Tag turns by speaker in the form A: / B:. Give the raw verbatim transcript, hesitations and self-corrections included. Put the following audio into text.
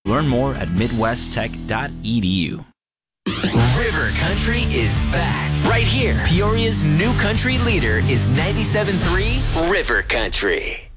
A: Learn more at midwest tech dot e d u.
B: River Country is back right here. Peoria's new country leader is ninety-seven point three River Country.